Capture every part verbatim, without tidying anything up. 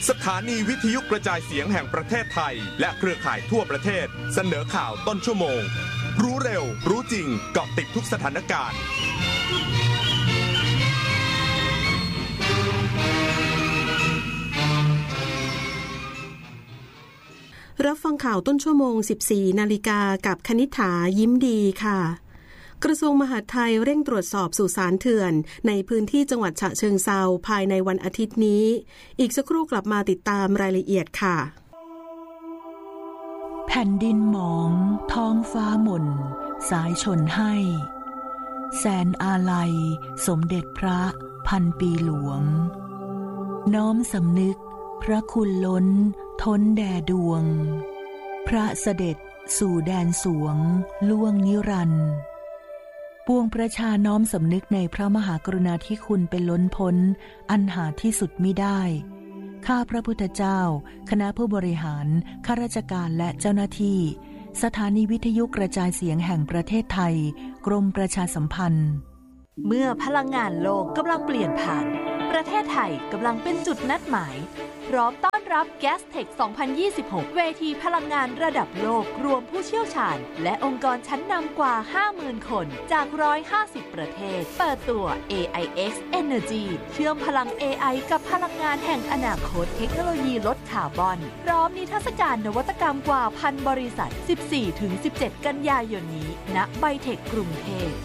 สถานีวิทยุกระจายเสียงแห่งประเทศไทยและเครือข่ายทั่วประเทศเสนอข่าวต้นชั่วโมงรู้เร็วรู้จริงเกาะติดทุกสถานการณ์รับฟังข่าวต้นชั่วโมง สิบสี่นาฬิกากับคณิษฐายิ้มดีค่ะกระทรวงมหาดไทยเร่งตรวจสอบสุสานเถื่อนในพื้นที่จังหวัดฉะเชิงเทราภายในวันอาทิตย์นี้อีกสักครู่กลับมาติดตามรายละเอียดค่ะแผ่นดินหมองท้องฟ้าหม่นสายชนให้แสนอาลัยสมเด็จพระพันปีหลวงน้อมสำนึกพระคุณล้นท้นแด่ดวงพระเสด็จสู่แดนสวงล่วงนิรันดร์ปวงประชาน้อมสำนึกในพระมหากรุณาธิคุณเป็นล้นพ้นอันหาที่สุดมิได้ข้าพระพุทธเจ้าคณะผู้บริหารข้าราชการและเจ้าหน้าที่สถานีวิทยุกระจายเสียงแห่งประเทศไทยกรมประชาสัมพันธ์เมื่อพลังงานโลกกำลังเปลี่ยนผ่านประเทศไทยกำลังเป็นจุดนัดหมายพร้อมต้อนรับ Gastech สองพันยี่สิบหก เวทีพลังงานระดับโลกรวมผู้เชี่ยวชาญและองค์กรชั้นนำกว่า ห้าหมื่น คนจากหนึ่งร้อยห้าสิบประเทศเปิดตัว เอ ไอ เอ็กซ์ Energy เชื่อมพลัง เอ ไอ กับพลังงานแห่งอนาคตเทคโนโลยีลดคาร์บอนพร้อมนิทรรศการนวัตกรรมกว่าพันบริษัท สิบสี่ถึงสิบเจ็ด กันยายนนี้ณไบเทคกรุงเทพ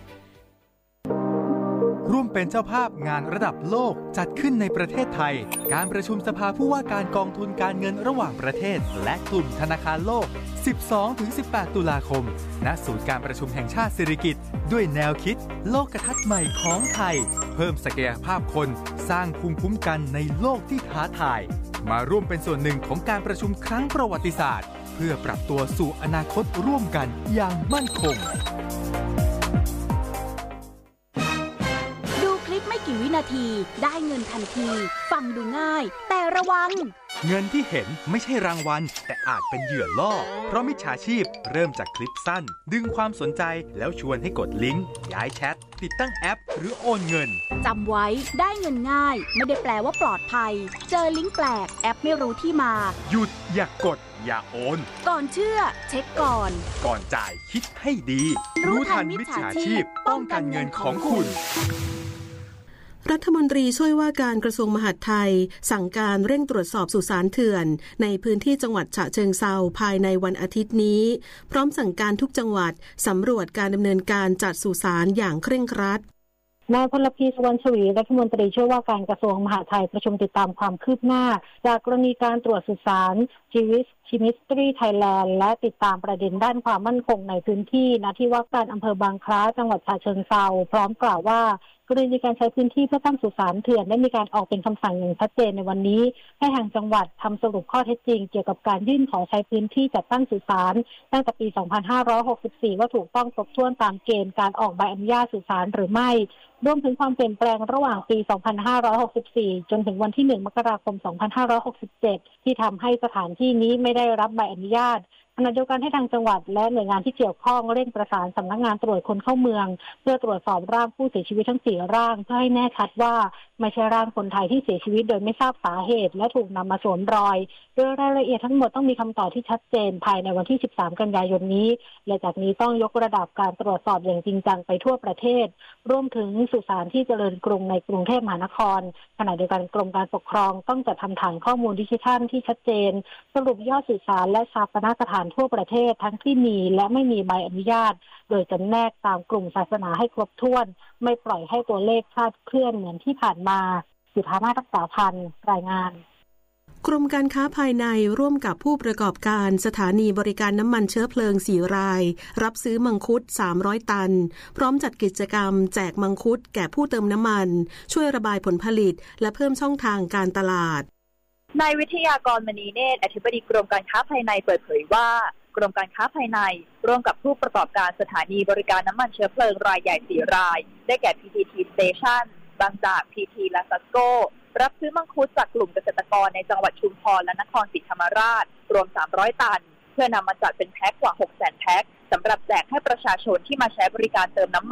ร่วมเป็นเจ้าภาพงานระดับโลกจัดขึ้นในประเทศไทยการประชุมสภาผู้ว่าการกองทุนการเงินระหว่างประเทศและกลุ่มธนาคารโลก สิบสองถึงสิบแปด ตุลาคมณศูนย์การประชุมแห่งชาติสิริกิติ์ด้วยแนวคิดโลกทัศน์ใหม่ของไทยเพิ่มศักยภาพคนสร้างภูมิคุ้มกันในโลกที่ท้าทายมาร่วมเป็นส่วนหนึ่งของการประชุมครั้งประวัติศาสตร์เพื่อปรับตัวสู่อนาคตร่วมกันอย่างมั่นคงไม่กี่วินาทีได้เงินทันทีฟังดูง่ายแต่ระวังเงินที่เห็นไม่ใช่รางวัลแต่อาจเป็นเหยื่อล่อเพราะมิจฉาชีพเริ่มจากคลิปสั้นดึงความสนใจแล้วชวนให้กดลิงก์ย้ายแชทติดตั้งแอปหรือโอนเงินจำไว้ได้เงินง่ายไม่ได้แปลว่าปลอดภัยเจอลิงก์แปลกแอปไม่รู้ที่มาหยุดอย่ากกดอย่าโอนก่อนเชื่อเช็คก่อนก่อนจ่ายคิดให้ดีรู้ทันมิจฉาชีพป้องกันเงินของคุณรัฐมนตรีช่วยว่าการกระทรวงมหาดไทยสั่งการเร่งตรวจสอบสุสานเถื่อนในพื้นที่จังหวัดฉะเชิงเทราภายในวันอาทิตย์นี้พร้อมสั่งการทุกจังหวัดสำรวจการดำเนินการจัดสุสานอย่างเคร่งครัดนายพลพีสุวรรณชวีรัฐมนตรีช่วยว่าการกระทรวงมหาดไทยประชุมติดตามความคืบหน้าจากกรณีการตรวจสุสานชีวิตชิมิสตรีไทยแลนด์และติดตามประเด็นด้านความมั่นคงในพื้นที่ณที่ว่าการอำเภอบางคล้าจังหวัดฉะเชิงเทราพร้อมกล่าวว่ากรณีการใช้พื้นที่เพื่อตั้งสุสานเถื่อนได้มีการออกเป็นคำสั่งอย่างชัดเจนในวันนี้ให้ทางจังหวัดทำสรุปข้อเท็จจริงเกี่ยวกับการยื่นขอใช้พื้นที่จัดตั้งสุสานตั้งแต่ปี สองพันห้าร้อยหกสิบสี่ ว่าถูกต้องครบถ้วนตามเกณฑ์การออกใบอนุญาตสุสานหรือไม่รวมถึงความเปลี่ยนแปลงระหว่างปี สองพันห้าร้อยหกสิบสี่ จนถึงวันที่ หนึ่ง มกราคม สองพันห้าร้อยหกสิบเจ็ด ที่ทำให้สถานที่นี้ไม่ได้รับใบอนุญาตขณะเดียวกันให้ทางจังหวัดและหน่วยงานที่เกี่ยวข้องเร่งประสานสำนักงานตรวจคนเข้าเมืองเพื่อตรวจสอบร่างผู้เสียชีวิตทั้งสี่ร่างเพื่อให้แน่ชัดว่าไม่ใช่ร่างคนไทยที่เสียชีวิตโดยไม่ทราบสาเหตุและถูกนำมาสวมรอยโดยรายละเอียดทั้งหมดต้องมีคำตอบที่ชัดเจนภายในวันที่ สิบสาม กันยายนนี้และจากนี้ต้องยกระดับการตรวจสอบอย่างจริงจังไปทั่วประเทศรวมถึงสุสานที่เจริญกรุงในกรุงเทพมหานครขณะเดียวกันกรมการปกครองต้องจัดทำฐานข้อมูลดิจิทัลที่ชัดเจนสรุปยอดสุสานและชาปนสถานทั่วประเทศทั้งที่มีและไม่มีใบอนุญาตโดยจำแนกตามกลุ่มศาสนาให้ครบถ้วนไม่ปล่อยให้ตัวเลขคลาดเคลื่อนเหมือนที่ผ่านมาสุภามาศรักษาพันธ์รายงานกรมการค้าภายในร่วมกับผู้ประกอบการสถานีบริการน้ำมันเชื้อเพลิงสี่รายรับซื้อมังคุดสามร้อยตันพร้อมจัดกิจกรรมแจกมังคุดแก่ผู้เติมน้ำมันช่วยระบายผลผลิตและเพิ่มช่องทางการตลาดนายวิทยากรมณีเนตรอธิบดีกรมการค้าภายในเปิดเผยว่ากรมการค้าภายในร่วมกับผู้ประกอบการสถานีบริการน้ำมันเชื้อเพลิงรายใหญ่สี่รายได้แก่ พี ที ที Station บางจาก พี ที และ ซัสโก รับซื้อมังคุดจากกลุ่มเกษตรกรในจังหวัดชุมพรและนครศรีธรรมราชรวมสามร้อยตันเพื่อนำมาจัดเป็นแพ็คกว่า หกแสน แพ็คสำหรับแจกให้ประชาชนที่มาใช้บริการเติมน้ำมัน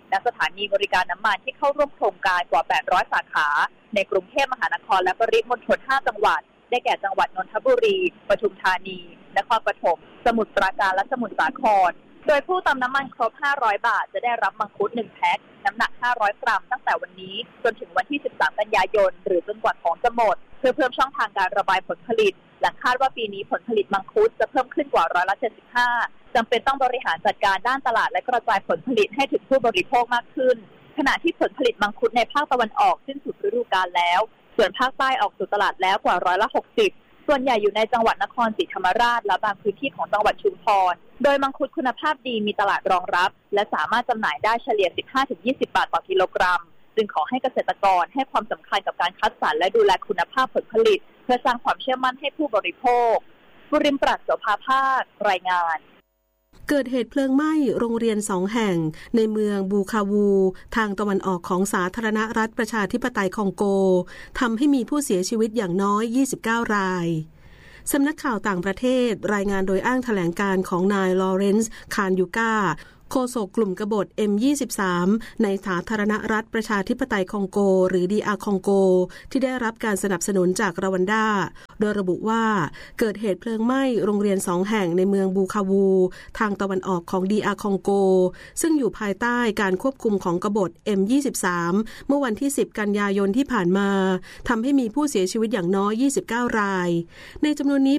และสถานีบริการน้ำมันที่เข้าร่วมโครงการกว่าแปดร้อยสาขาในกรุงเทพมหานครและปริมณฑลห้าจังหวัดได้แก่จังหวัดนนทบุรีปทุมธานีนครปฐมสมุทรปราการและสมุทรสาครโดยผู้เติมน้ำมันครบห้าร้อยบาทจะได้รับมังคุดหนึ่งแพ็คน้ำหนักห้าร้อยกรัมตั้งแต่วันนี้จนถึงวันที่สิบสามกันยายนหรือจนกว่าของจะหมดเพื่อเพิ่มช่องทางการระบายผลผลิตหลังคาดว่าปีนี้ผลผลิตมังคุดจะเพิ่มขึ้นกว่าร้อยละเจ็ดสิบห้าจำเป็นต้องบริหารจัดการด้านตลาดและกระจายผลผลิตให้ถึงผู้บริโภคมากขึ้นขณะที่ผลผลิตมังคุดในภาคตะวันออกสิ้นสุดฤดูกาลแล้วส่วนภาคใต้ออกสู่ตลาดแล้วกว่าร้อยละหกสิบส่วนใหญ่อยู่ในจังหวัดนครศรีธรรมราชและบางพื้นที่ของจังหวัดชุมพรโดยมังคุดคุณภาพดีมีตลาดรองรับและสามารถจำหน่ายได้เฉลี่ย สิบห้าถึงยี่สิบบาทต่อกิโลกรัมจึงขอให้เกษตรกรให้ความสำคัญกับการคัดสรรและดูแลคุณภาพผลผลิตเพื่อสร้างความเชื่อมั่นให้ผู้บริโภคบุริมปรัชโสภาภาครายงานเกิดเหตุเพลิงไหม้โรงเรียนสองแห่งในเมืองบูคาวูทางตะวันออกของสาธารณรัฐประชาธิปไตยคองโกทำให้มีผู้เสียชีวิตอย่างน้อยยี่สิบเก้ารายสำนักข่าวต่างประเทศรายงานโดยอ้างแถลงการของนายลอเรนซ์คานยูกาโฆษกกลุ่มกบฏ เอ็ม ยี่สิบสาม ในสาธารณรัฐประชาธิปไตยคองโกหรือ ดี อาร์ คองโกที่ได้รับการสนับสนุนจากรวันดาโดยระบุว่าเกิดเหตุเพลิงไหม้โรงเรียนสองแห่งในเมืองบูคาวูทางตะวันออกของ ดี อาร์ คองโกซึ่งอยู่ภายใต้การควบคุมของกบฏ เอ็ม ยี่สิบสาม เมื่อวันที่สิบกันยายนที่ผ่านมาทำให้มีผู้เสียชีวิตอย่างน้อยยี่สิบเก้ารายในจำนวนนี้